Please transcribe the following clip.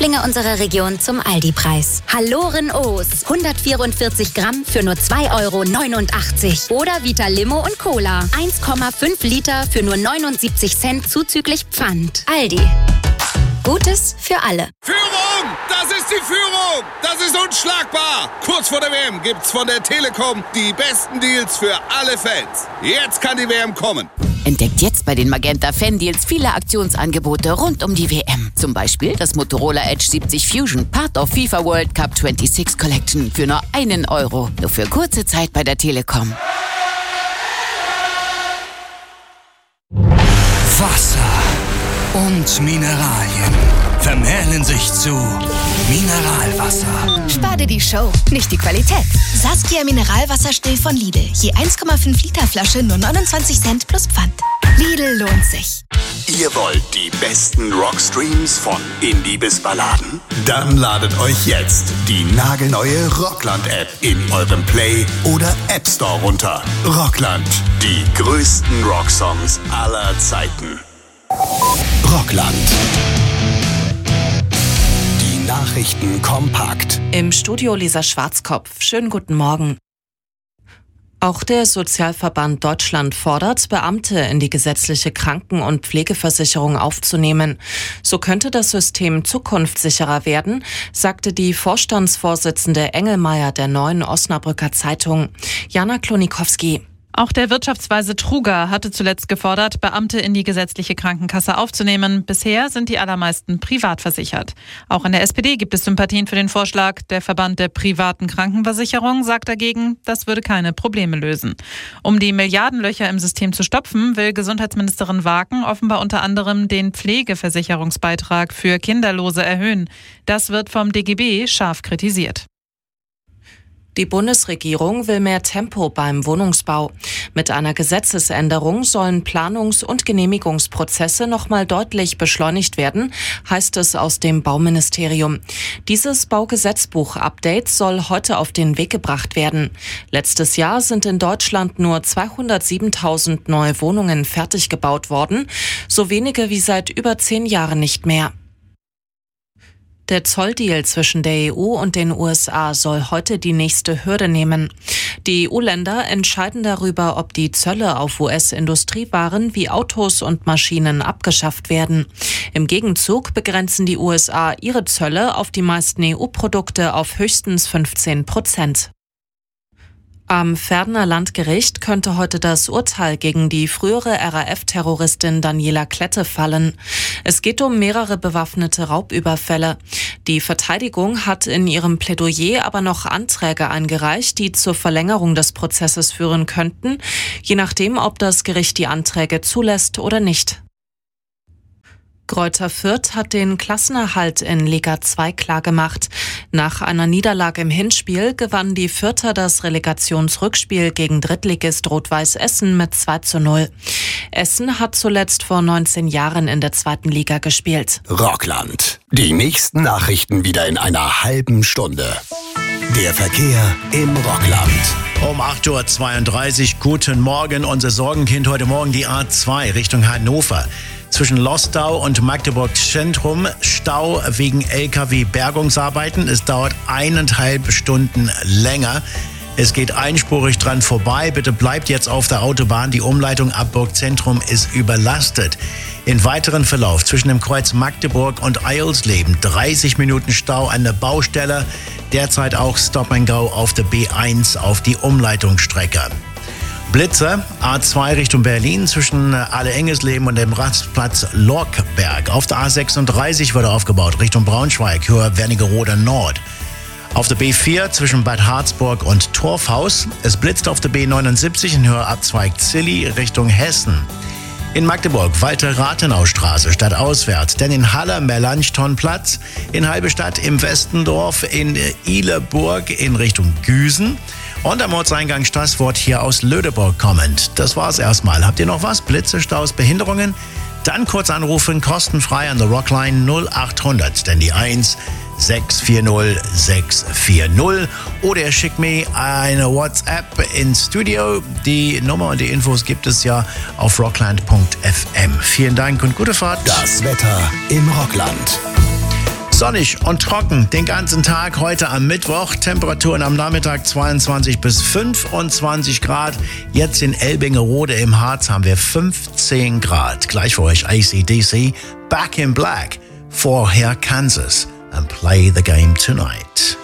Lieblinge unserer Region zum Aldi-Preis. Halloren O's. 144 Gramm für nur 2,89 €. Oder Vita Limo und Cola. 1,5 Liter für nur 79 Cent zuzüglich Pfand. Aldi. Gutes für alle. Führung! Das ist die Führung! Das ist unschlagbar! Kurz vor der WM gibt's von der Telekom die besten Deals für alle Fans. Jetzt kann die WM kommen. Entdeckt jetzt bei den Magenta Fan-Deals viele Aktionsangebote rund um die WM. Zum Beispiel das Motorola Edge 70 Fusion, Part of FIFA World Cup 26 Collection für nur €1. Nur für kurze Zeit bei der Telekom. Wasser und Mineralien vermählen sich zu Mineralwasser. Spar dir die Show, nicht die Qualität. Saskia Mineralwasser still von Lidl. Je 1,5 Liter Flasche nur 29 Cent plus Pfand. Lidl lohnt sich. Ihr wollt die besten Rockstreams von Indie bis Balladen? Dann ladet euch jetzt die nagelneue Rockland-App in eurem Play- oder App Store runter. Rockland, die größten Rocksongs aller Zeiten. Rockland. Die Nachrichten kompakt. Im Studio Lisa Schwarzkopf. Schönen guten Morgen. Auch der Sozialverband Deutschland fordert, Beamte in die gesetzliche Kranken- und Pflegeversicherung aufzunehmen. So könnte das System zukunftssicherer werden, sagte die Vorstandsvorsitzende Engelmeier der Neuen Osnabrücker Zeitung. Jana Klonikowski. Auch der Wirtschaftsweise Truger hatte zuletzt gefordert, Beamte in die gesetzliche Krankenkasse aufzunehmen. Bisher sind die allermeisten privat versichert. Auch in der SPD gibt es Sympathien für den Vorschlag. Der Verband der privaten Krankenversicherung sagt dagegen, das würde keine Probleme lösen. Um die Milliardenlöcher im System zu stopfen, will Gesundheitsministerin Waken offenbar unter anderem den Pflegeversicherungsbeitrag für Kinderlose erhöhen. Das wird vom DGB scharf kritisiert. Die Bundesregierung will mehr Tempo beim Wohnungsbau. Mit einer Gesetzesänderung sollen Planungs- und Genehmigungsprozesse nochmal deutlich beschleunigt werden, heißt es aus dem Bauministerium. Dieses Baugesetzbuch-Update soll heute auf den Weg gebracht werden. Letztes Jahr sind in Deutschland nur 207.000 neue Wohnungen fertig gebaut worden, so wenige wie seit über 10 Jahren nicht mehr. Der Zolldeal zwischen der EU und den USA soll heute die nächste Hürde nehmen. Die EU-Länder entscheiden darüber, ob die Zölle auf US-Industriewaren wie Autos und Maschinen abgeschafft werden. Im Gegenzug begrenzen die USA ihre Zölle auf die meisten EU-Produkte auf höchstens 15%. Am Verdener Landgericht könnte heute das Urteil gegen die frühere RAF-Terroristin Daniela Klette fallen. Es geht um mehrere bewaffnete Raubüberfälle. Die Verteidigung hat in ihrem Plädoyer aber noch Anträge eingereicht, die zur Verlängerung des Prozesses führen könnten, je nachdem, ob das Gericht die Anträge zulässt oder nicht. Greuther Fürth hat den Klassenerhalt in Liga 2 klargemacht. Nach einer Niederlage im Hinspiel gewannen die Fürther das Relegationsrückspiel gegen Drittligist Rot-Weiß Essen mit 2:0. Essen hat zuletzt vor 19 Jahren in der 2. Liga gespielt. Rockland. Die nächsten Nachrichten wieder in einer halben Stunde. Der Verkehr im Rockland. Um 8:32 Uhr, guten Morgen. Unser Sorgenkind heute Morgen die A2 Richtung Hannover. Zwischen Lostau und Magdeburg Zentrum Stau wegen LKW-Bergungsarbeiten. Es dauert 1,5 Stunden länger. Es geht einspurig dran vorbei. Bitte bleibt jetzt auf der Autobahn. Die Umleitung ab Burgzentrum ist überlastet. In weiteren Verlauf zwischen dem Kreuz Magdeburg und Eilsleben 30 Minuten Stau an der Baustelle. Derzeit auch Stop and Go auf der B1 auf die Umleitungsstrecke. Blitzer, A2 Richtung Berlin zwischen Alle-Engesleben und dem Rastplatz Lorkberg. Auf der A36 wurde aufgebaut Richtung Braunschweig, Höhe Wernigerode Nord. Auf der B4 zwischen Bad Harzburg und Torfhaus. Es blitzt auf der B79 in Höhe Abzweig Zilli Richtung Hessen. In Magdeburg Walter-Rathenau-Straße stadtauswärts, denn in Haller Melanchthonplatz, in Halberstadt im Westendorf, in Ihleburg in Richtung Güsen. Und am Ortseingang Stasswort hier aus Lödeborg kommend. Das war's erstmal. Habt ihr noch was? Blitze, Staus, Behinderungen? Dann kurz anrufen, kostenfrei an der Rockline 0800, denn die 1 640 640. Oder ihr schickt mir eine WhatsApp ins Studio. Die Nummer und die Infos gibt es ja auf rockland.fm. Vielen Dank und gute Fahrt. Das Wetter im Rockland. Sonnig und trocken den ganzen Tag heute am Mittwoch. Temperaturen am Nachmittag 22 bis 25 Grad. Jetzt in Elbingerode im Harz haben wir 15 Grad. Gleich für euch AC/DC, Back in Black, vorher Kansas and Play the Game Tonight.